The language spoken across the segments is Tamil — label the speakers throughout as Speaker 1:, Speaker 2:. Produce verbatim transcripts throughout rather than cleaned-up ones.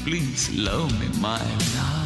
Speaker 1: please love me, my love.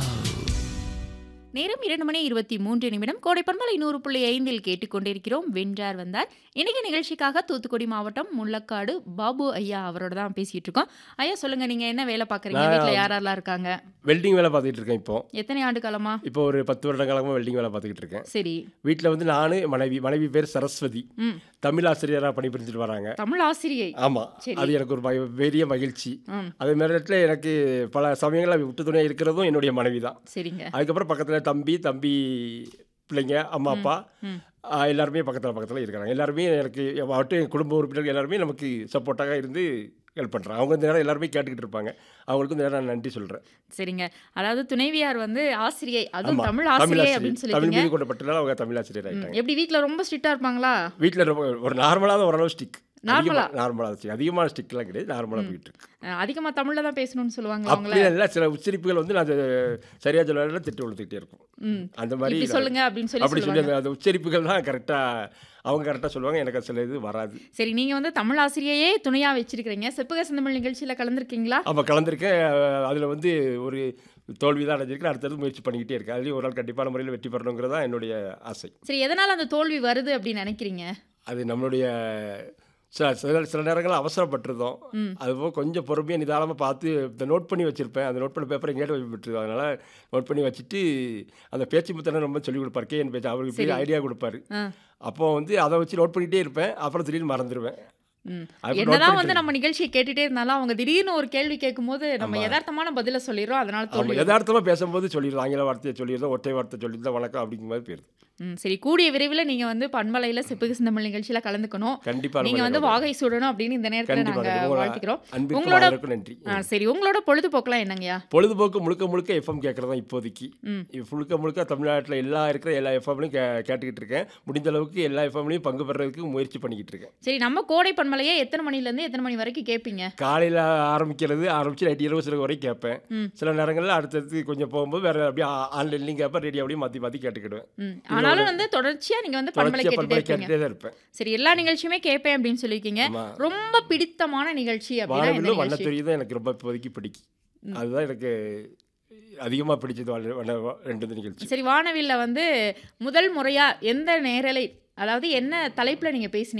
Speaker 2: நேரம் இரண்டு மணி இருபத்தி மூன்று நிமிடம் கோடை பண்பலை நூறு புள்ளி ஐந்தில் கேட்டுக்கொண்டிருக்கிறோம் வென்றார் வந்தார். இன்னைக்கு நிகழ்ச்சிக்காக தூத்துக்குடி மாவட்டம் முள்ளக்காடு பாபு ஐயா அவரோட தான் பேசிட்டு இருக்கோம். ஐயா சொல்லுங்க, நீங்க என்ன வேலை பாக்குறீங்க? வீட்டுல யாரெல்லாம் இருக்காங்க?
Speaker 3: வெல்டிங் வேலை பார்த்துக்கிட்டு இருக்கேன். இப்போ
Speaker 2: எத்தனை ஆண்டு காலமா?
Speaker 3: இப்போ ஒரு பத்து வருட காலமாக வெல்டிங் வேலை பார்த்துக்கிட்டு இருக்கேன்.
Speaker 2: சரி.
Speaker 3: வீட்டில் வந்து நானு மனைவி மனைவி பேர் சரஸ்வதி,
Speaker 2: ம்.
Speaker 3: தமிழ் ஆசிரியராக பணிபுரிஞ்சுட்டு வராங்க.
Speaker 2: தமிழ் ஆசிரியை?
Speaker 3: ஆமாம்,
Speaker 2: சரி.
Speaker 3: அது எனக்கு ஒரு மகி- பெரிய மகிழ்ச்சி.
Speaker 2: ம்.
Speaker 3: அதே நேரத்தில் எனக்கு பல சமயங்களில் விட்டு துணை இருக்கிறதும் என்னுடைய மனைவி தான்.
Speaker 2: சரிங்க.
Speaker 3: அதுக்கப்புறம் பக்கத்தில் தம்பி தம்பி பிள்ளைங்க, அம்மா அப்பா
Speaker 2: ம்.
Speaker 3: ஆ, எல்லாருமே பக்கத்தில் பக்கத்தில் இருக்கிறாங்க. எல்லாருமே எனக்கு மட்டும் என் குடும்ப உறுப்பினர்கள் எல்லாருமே நமக்கு சப்போர்ட்டாக இருந்து ஹெல்ப் பண்ணுறாங்க. அவங்க இந்த நேரம் எல்லாருமே கேட்டுக்கிட்டு இருப்பாங்க. அவங்களுக்கும் இந்த நேரம் நான் நன்றி சொல்கிறேன்.
Speaker 2: சரிங்க. அதாவது துணைவியார் வந்து ஆசிரியை, அதுவும்
Speaker 3: ஆமாம்,
Speaker 2: தமிழ்
Speaker 3: தமிழ்
Speaker 2: ஆசிரியை
Speaker 3: ஆசிரியர்.
Speaker 2: அப்படின்னு
Speaker 3: தமிழ்
Speaker 2: சொல்லிட்டீங்க.
Speaker 3: மீது கொண்ட பட்டினால அவங்க தமிழ் ஆசிரியர்
Speaker 2: ம்.
Speaker 3: ஆகிட்டாங்க.
Speaker 2: எப்படி வீட்ல ரொம்ப ஸ்ட்ரிக்டா இருப்பாங்களா?
Speaker 3: வீட்டில் ரொம்ப ஒரு நார்மலாக ஓரளவு ஸ்டிக்.
Speaker 2: நார்மலா?
Speaker 3: நார்மலாக ஸ்டிக், அதிகமான ஸ்டிக்லாம் கிடையாது, நார்மலாக போயிட்டு இருக்கு.
Speaker 2: அஹ், அதிகமா தமிழ்ல தான் பேசணும்னு சொல்லுவாங்களா அவங்கள?
Speaker 3: அப்படியே இல்லை, சில உச்சரிப்புகள் வந்து நான் சரியாக சொல்ல திட்டு விழுத்துக்கிட்டே இருக்கும்.
Speaker 2: ம்.
Speaker 3: அந்த மாதிரி
Speaker 2: இப்படி சொல்லுங்க அப்படின்னு சொல்லி
Speaker 3: அப்படி சொல்லி
Speaker 2: சொல்லுவாங்க.
Speaker 3: அந்த- அந்த உச்சரிப்புகள் தான் கரெக்டாக அவங்க கரெக்டாக சொல்லுவாங்க. எனக்கு சில இது வராது.
Speaker 2: சரி, நீங்க வந்து தமிழ் ஆசிரியையே துணையா வச்சிருக்கீங்க. செப்புக செந்தமிழ் நிகழ்ச்சியில கலந்துருக்கீங்களா?
Speaker 3: அப்போ கலந்துருக்கேன். அதில் வந்து ஒரு தோல்வி தான் அடைஞ்சிருக்கேன். அடுத்தது முயற்சி பண்ணிக்கிட்டே இருக்கேன். அதுலேயும் ஒரு நாள் கண்டிப்பான முறையில் வெற்றி பெறணுங்கிறது தான் என்னுடைய ஆசை.
Speaker 2: சரி, எதனால அந்த தோல்வி வருது அப்படின்னு நினைக்கிறீங்க?
Speaker 3: அது நம்மளுடைய சில சில சில நேரங்களில் அவசரப்பட்டிருந்தோம்.
Speaker 2: ம்.
Speaker 3: அதுபோக கொஞ்சம் பொறுமையாக நிதானமாக பார்த்து இந்த நோட் பண்ணி வச்சுருப்பேன். அந்த நோட் பண்ண பேப்பரை எங்கேயாட்டு வச்சு விட்டுருது. அதனால் நோட் பண்ணி வச்சுட்டு அந்த பேச்சு புத்தகம் ரொம்ப சொல்லிக் கொடுப்பார். கே என் பேச்சு அவருக்கு பெரிய
Speaker 2: சரி.
Speaker 3: ஐடியா கொடுப்பாரு.
Speaker 2: ஆ.
Speaker 3: அப்போ வந்து அதை வச்சு நோட் பண்ணிகிட்டே இருப்பேன். அப்புறம் திடீர்னு மறந்துடுவேன்.
Speaker 2: ம்.
Speaker 3: அது note
Speaker 2: என்னதான் வந்து
Speaker 3: பண்ணிட்டு-
Speaker 2: நம்ம நிகழ்ச்சியை கேட்டுட்டே இருந்தாலும் அவங்க திடீர்னு ஒரு கேள்வி கேட்கும்போது நம்ம
Speaker 3: ஆமா.
Speaker 2: யதார்த்தமான பதில சொல்லிடுறோம். அதனால
Speaker 3: ஆமாம்,
Speaker 2: தோல்வி வருது.
Speaker 3: யதார்த்தமாக பேசும்போது சொல்லிடுறோம். ஆங்கில வார்த்தையை சொல்லிடுறோம், ஒற்றை வார்த்தை சொல்லியிருந்தா வணக்கம் அப்படிங்கிற மாதிரி போயிருது.
Speaker 2: ம். சரி, கூடிய விரைவில் நீங்க வந்து பண்பலையில செப்புக செந்தமிழ் நிகழ்ச்சியில கலந்துக்கணும்.
Speaker 3: கண்டிப்பாக
Speaker 2: நீங்க வந்து வாகை சூடணும் அப்படின்னு இந்த நேரத்துல
Speaker 3: கண்டிப்பாக
Speaker 2: நாங்க
Speaker 3: உங்களோட
Speaker 2: வாழ்த்துக்கிறோம்.
Speaker 3: அன்பிற்கும்
Speaker 2: உங்களோட
Speaker 3: ஆதரவுக்கும் நன்றி.
Speaker 2: ஆ, சரி, உங்களோட பொழுதுபோக்கெல்லாம் என்னங்கய்யா?
Speaker 3: பொழுதுபோக்கு முழுக்க முழுக்க எஃப்எம் கேட்குறது தான் இப்போதைக்கு.
Speaker 2: ம்.
Speaker 3: இது முழுக்க முழுக்க தமிழ்நாட்டில் எல்லா இருக்கிற எல்லா எஃப்எம்லையும் கே கேட்டுக்கிட்டு இருக்கேன். முடிந்த அளவுக்கு எல்லா எஃப்எம்லையும் பங்கு பெறதுக்கு முயற்சி பண்ணிக்கிட்டு இருக்கேன்.
Speaker 2: சரி, நம்ம கோடை பண்பலையே எத்தனை மணில இருந்து எத்தனை மணி வரைக்கும் கேட்பீங்க?
Speaker 3: காலையில் ஆரம்பிக்கிறது ஆரம்பித்து நைட்டு இருபது சில வரைக்கும் கேட்பேன்.
Speaker 2: ம்.
Speaker 3: சில நேரங்களில் அடுத்தடுத்து கொஞ்சம் போகும்போது வேறு அப்படியே ஆன்லைன்லையும் கேட்பேன், ரேடியோ அப்படியே மாற்றி மாற்றி கேட்டுக்கிடுவேன்.
Speaker 2: ம். ஆனாலும் வந்து தொடர்ச்சியா நீங்க வந்து பண்பலை
Speaker 3: தொடர்ச்சியாக
Speaker 2: கேட்டுட்டே
Speaker 3: பண்பலை
Speaker 2: இருப்பீங்க.
Speaker 3: கேட்டுகிட்டே தான் இருப்பேன்.
Speaker 2: சரி, எல்லா நிகழ்ச்சியுமே கேட்பேன் அப்படின்னு சொல்லியிருக்கீங்க.
Speaker 3: ஆமாம்,
Speaker 2: ரொம்ப பிடித்தமான நிகழ்ச்சி அப்படின்னா எந்த
Speaker 3: வானவில்லும்
Speaker 2: நிகழ்ச்சி?
Speaker 3: வண்ணத்துறை தான் எனக்கு ரொம்ப இப்போதைக்கு பிடிக்கும். அதுதான் எனக்கு அதிகமாக பிடிச்சது. வண்ண- வண்ண- ரெண்டு நிகழ்ச்சி.
Speaker 2: சரி, வானவில்ல வந்து முதல் முறையா எந்த நேரலை, அதாவது என்ன தலைப்புல நீங்க பேசுனீங்க?